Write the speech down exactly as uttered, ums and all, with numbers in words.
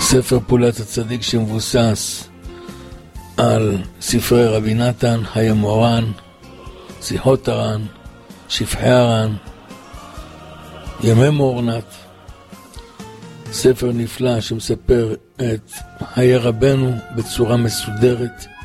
ספר פעולת הצדיק שמבוסס על ספרי רבי נתן, חיי מוהר"ן, שיחות הר"ן, שפחי הר"ן, ימי מורנת. ספר נפלא שמספר את חיי רבנו בצורה מסודרת,